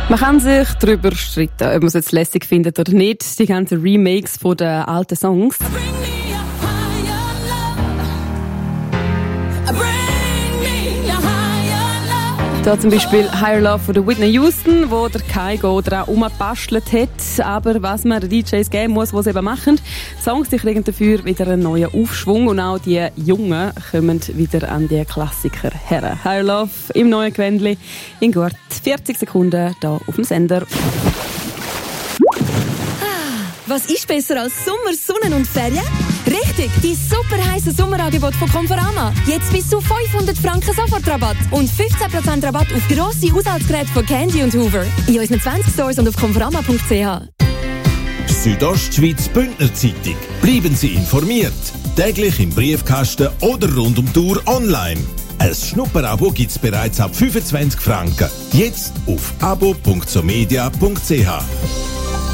Man kann sich darüber streiten, ob man es jetzt lässig findet oder nicht, die ganzen Remakes von den alten Songs. Da zum Beispiel Higher Love von der Whitney Houston, wo der Kygo dran rumbastelt hat. Aber was man den DJs geben muss, was sie eben machen, Songs die kriegen dafür wieder einen neuen Aufschwung und auch die Jungen kommen wieder an die Klassiker her. Higher Love im neuen Gewändli in gut 40 Sekunden hier auf dem Sender. Was ist besser als Sommer, Sonnen und Ferien? Richtig, die super heiße Sommerangebot von Conforama. Jetzt bis zu 500 Franken Sofortrabatt und 15% Rabatt auf grosse Haushaltsgeräte von Candy und Hoover. In unseren 20 Stores und auf conforama.ch. Südostschweiz Bündner Zeitung. Bleiben Sie informiert. Täglich im Briefkasten oder rund um die Uhr online. Ein Schnupperabo gibt's bereits ab 25 Franken. Jetzt auf abo.somedia.ch.